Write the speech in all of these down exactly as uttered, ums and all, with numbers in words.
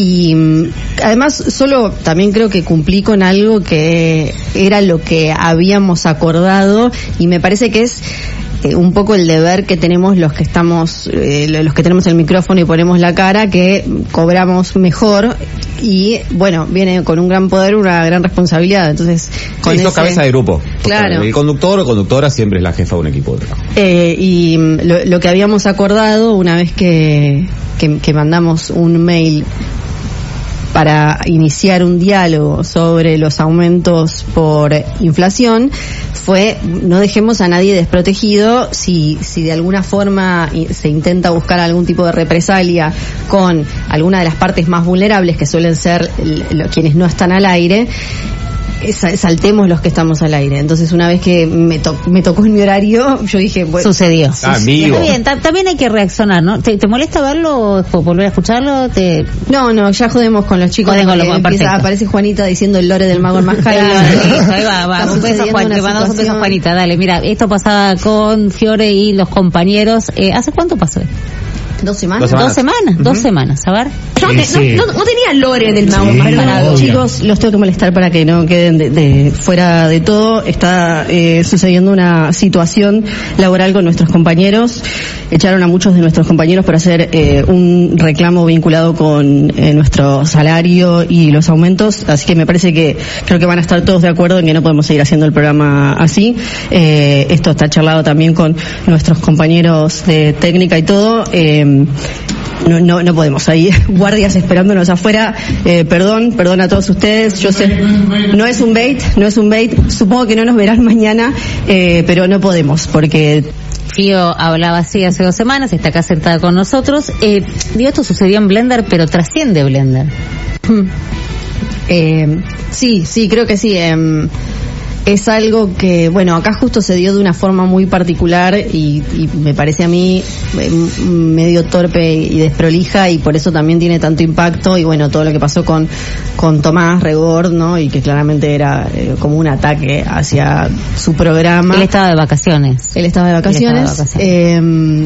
Y además solo también creo que cumplí con algo que era lo que habíamos acordado, y me parece que es eh, un poco el deber que tenemos los que estamos, eh, los que tenemos el micrófono y ponemos la cara, que cobramos mejor, y bueno, viene con un gran poder, una gran responsabilidad. Entonces, con sí, ese... sos cabeza de grupo. Claro. El conductor o conductora siempre es la jefa de un equipo de trabajo. Eh, y lo, lo que habíamos acordado una vez que, que, que mandamos un mail para iniciar un diálogo sobre los aumentos por inflación fue: no dejemos a nadie desprotegido. Si, si de alguna forma se intenta buscar algún tipo de represalia con alguna de las partes más vulnerables, que suelen ser lo, quienes no están al aire, saltemos los que estamos al aire. Entonces, una vez que me, to- me tocó en mi horario, yo dije, bueno, sucedió. Ah, amigo. Está bien, ta- también hay que reaccionar, ¿no? ¿Te, te molesta verlo o volver a escucharlo? Te... No, no, ya jodemos con los chicos. Joden con lo- empieza, perfecto. aparece Juanita diciendo el lore del mago enmascarado. Ahí va, va. Está Un beso, sucediendo Juan, una te mandamos un beso, situación. Juanita. Dale, mira, esto pasaba con Fiore y los compañeros. Eh, ¿Hace cuánto pasó? ¿Dos semanas? Dos semanas, dos semanas, a ver. Yo no, te- Sí. no, no, no tenía lore del mago Sí, enmascarado. obvio. Chicos, los tengo que molestar para que no queden de, de fuera de todo. Está eh, sucediendo una situación laboral con nuestros compañeros. Echaron a muchos de nuestros compañeros por hacer eh, un reclamo vinculado con eh, nuestro salario y los aumentos. Así que me parece que creo que van a estar todos de acuerdo en que no podemos seguir haciendo el programa así. Eh, esto está charlado también con nuestros compañeros de técnica y todo. Eh, No, no, no podemos. Hay guardias esperándonos afuera. Eh, perdón, perdón a todos ustedes. Yo sé, no es un bait, no es un bait. Supongo que no nos verán mañana, eh, pero no podemos porque... Fío hablaba así hace dos semanas, está acá sentada con nosotros. Eh, digo, esto sucedió en Blender, pero trasciende Blender. Eh, sí, sí, creo que sí. Eh, es algo que, bueno, acá justo se dio de una forma muy particular y, y me parece a mí eh, medio torpe y desprolija, y por eso también tiene tanto impacto. Y bueno, todo lo que pasó con con Tomás Rebord, ¿no? Y que claramente era eh, como un ataque hacia su programa. Él estaba de vacaciones. Él estaba de vacaciones, Él estaba de vacaciones. Eh,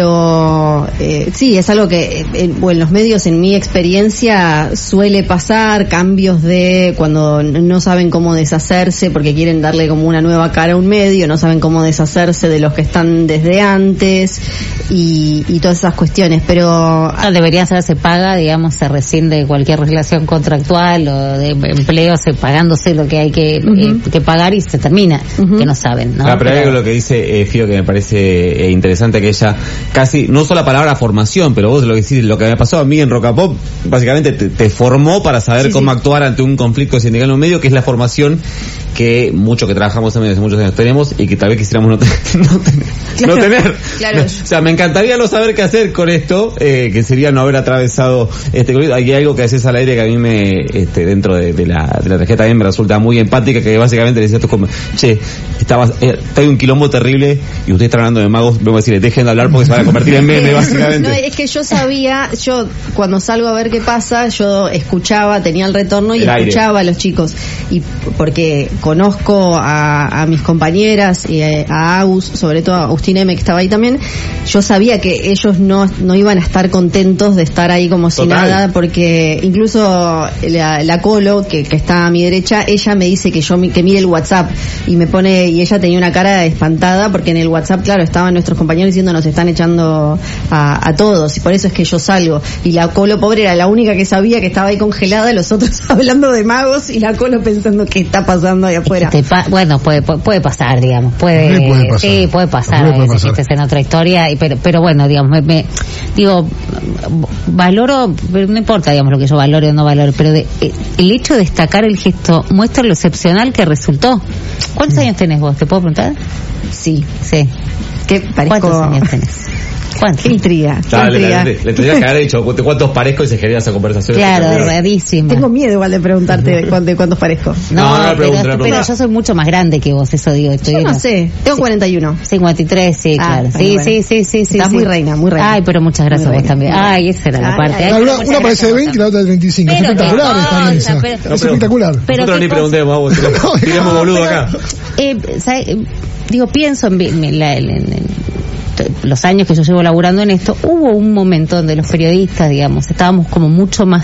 pero eh, sí, es algo que eh, bueno, en los medios, en mi experiencia, suele pasar cambios de cuando no saben cómo deshacerse porque quieren darle como una nueva cara a un medio, no saben cómo deshacerse de los que están desde antes y, y todas esas cuestiones, pero... Ah, debería ser, se paga, digamos, se rescinde cualquier relación contractual o de empleo, se pagándose lo que hay que, uh-huh. eh, que pagar y se termina, uh-huh. que no saben, ¿no? Ah, pero hay algo lo que dice eh, Fío que me parece eh, interesante, que ella casi, no usa la palabra formación, pero vos lo que decís, lo que me pasó a mí en Rocapop, básicamente te, te formó para saber sí, cómo sí. actuar ante un conflicto sindical en un medio, que es la formación que mucho que trabajamos en medios hace muchos años tenemos y que tal vez quisiéramos no, te, no tener. Claro, no tener. Claro. O sea, me encantaría no saber qué hacer con esto, eh, que sería no haber atravesado este conflicto. Aquí hay algo que haces al aire que a mí me, este, dentro de, de la de la tarjeta también me resulta muy empática, que básicamente le decía a tus compañeros, che, estaba, eh, está un quilombo terrible y ustedes están hablando de magos, vamos a decirle, dejen de hablar porque se van a convertir en meme, básicamente. No, es que yo sabía, yo cuando salgo a ver qué pasa, yo escuchaba, tenía el retorno y el escuchaba aire. A los chicos, y porque conozco a, a mis compañeras y a, a Agus, sobre todo a Agustín M, que estaba ahí también, yo sabía que ellos no, no iban a estar contentos de estar ahí como si Total. Nada, porque incluso la, la Colo, que, que está a mi derecha, ella me dice que yo que mire el WhatsApp y me pone, y ella tenía una cara espantada porque en el WhatsApp, claro, estaban nuestros compañeros diciendo nos están echando a, a todos, y por eso es que yo salgo, y la Colo pobre era la única que sabía que estaba ahí congelada, los otros hablando de magos y la Colo pensando qué está pasando ahí afuera. Pa- bueno, puede, puede pasar, digamos, puede, sí, puede pasar, sí, puede pasar, puede a veces pasar. que estés en otra historia, y, pero, pero bueno, digamos, me, me digo, valoro, pero no importa, digamos, lo que yo valore o no valore, pero de, eh, el hecho de destacar el gesto muestra lo excepcional que resultó. ¿Cuántos mm. años tenés vos? ¿Te puedo preguntar? Sí. Sí. ¿Qué parezco? ¿Cuántos años tenés? ¿Cuántos? Qué intriga. Qué Dale, intriga. Le, le, le tendría que haber dicho cuántos parezco y se genera esa conversación. Claro, rarísima. Tengo miedo igual de preguntarte de, cuánto, de cuántos parezco. No, no, no pero, pregunta, pero, no pero yo soy mucho más grande que vos, eso digo. Estoy yo no en, sé, tengo sí, cuarenta y uno. cincuenta y tres, sí, ah, claro. Sí, bueno. sí, sí, sí, sí. Estás sí. muy reina, muy reina. Ay, pero muchas gracias a vos también. Ay, esa era la parte. Ay, una una parece de veinte y la otra de treinta y cinco. Es Pero espectacular qué esta cosa, mesa. pero- Es No, espectacular. pero Nosotros qué ni cosa. preguntemos, vamos, tiramos No, boludo pero, acá. Eh, ¿sabe? Digo, pienso en, en, la, en, en, en los años que yo llevo laburando en esto, hubo un momento donde los periodistas, digamos, estábamos como mucho más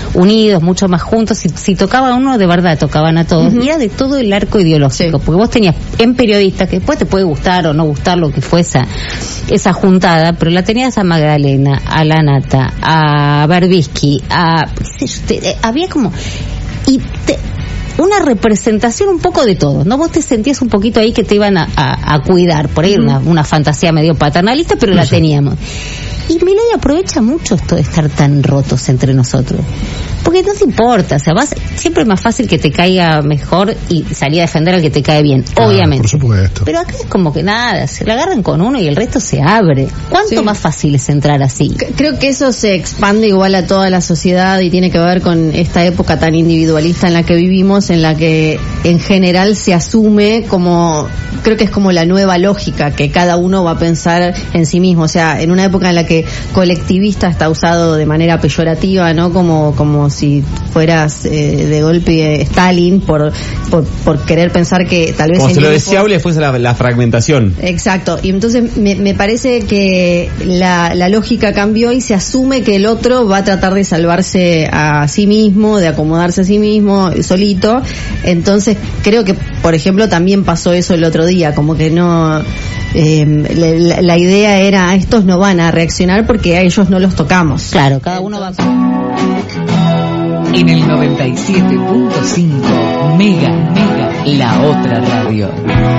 unidos, mucho más juntos. Si, si tocaba uno, de verdad tocaban a todos. Uh-huh. Y era de todo el arco ideológico, sí. Porque vos tenías en periodistas, que después te puede gustar o no gustar lo que fue esa, esa juntada, pero la tenías a Magdalena, a La Nata, a Berbisky, a... qué sé yo, te, había como... y te, una representación un poco de todo, ¿no? Vos te sentías un poquito ahí que te iban a, a, a cuidar, por ahí uh-huh. una, una fantasía medio paternalista, pero no la sé. teníamos. Y Milei aprovecha mucho esto de estar tan rotos entre nosotros. Porque no te importa, o sea, vas, siempre es más fácil que te caiga mejor y salir a defender al que te cae bien, ah, obviamente. Por supuesto. Pero acá es como que nada, se la agarran con uno y el resto se abre. ¿Cuánto sí. más fácil es entrar así? C- creo que eso se expande igual a toda la sociedad y tiene que ver con esta época tan individualista en la que vivimos, en la que en general se asume como, creo que es como la nueva lógica, que cada uno va a pensar en sí mismo. O sea, en una época en la que colectivista está usado de manera peyorativa, ¿no? Como, como si fueras eh, de golpe Stalin por, por por querer pensar que tal vez... Como si lo deseable fuese la, la fragmentación. Exacto, y entonces me, me parece que la, la lógica cambió y se asume que el otro va a tratar de salvarse a sí mismo, de acomodarse a sí mismo, solito. Entonces creo que, por ejemplo, también pasó eso el otro día, como que no... Eh, la, la idea era, estos no van a reaccionar porque a ellos no los tocamos. Claro, cada uno va a... En el noventa y siete punto cinco Mega, Mega, la otra radio.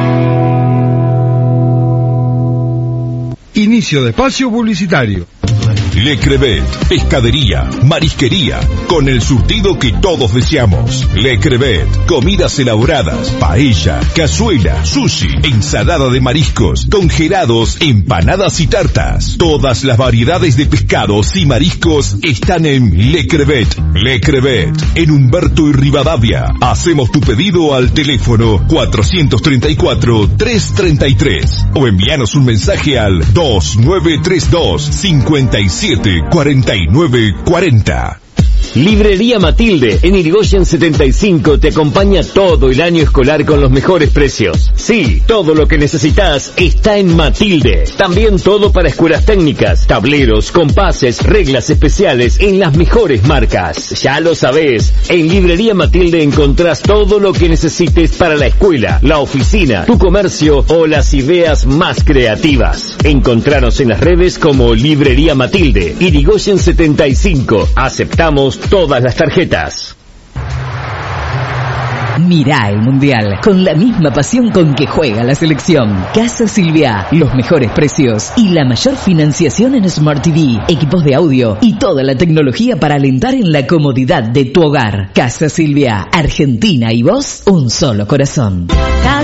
Inicio de espacio publicitario. Le Crevet, pescadería, marisquería, con el surtido que todos deseamos. Le Crevet, comidas elaboradas, paella, cazuela, sushi, ensalada de mariscos, congelados, empanadas y tartas. Todas las variedades de pescados y mariscos están en Le Crevet. Le Crevet, en Humberto y Rivadavia. Hacemos tu pedido al teléfono cuatrocientos treinta y cuatro, trescientos treinta y tres o envíanos un mensaje al dos nueve tres dos, cinco siete, cuarenta y nueve, cuarenta. Librería Matilde, en Irigoyen setenta y cinco, te acompaña todo el año escolar con los mejores precios. Sí, todo lo que necesitas está en Matilde. También todo para escuelas técnicas, tableros, compases, reglas especiales en las mejores marcas. Ya lo sabés, en Librería Matilde encontrás todo lo que necesites para la escuela, la oficina, tu comercio o las ideas más creativas. Encontranos en las redes como Librería Matilde, Irigoyen setenta y cinco. Aceptamos todas las tarjetas. Mirá el Mundial con la misma pasión con que juega la selección. Casa Silvia, los mejores precios y la mayor financiación en Smart T V, equipos de audio y toda la tecnología para alentar en la comodidad de tu hogar. Casa Silvia, Argentina y vos, un solo corazón.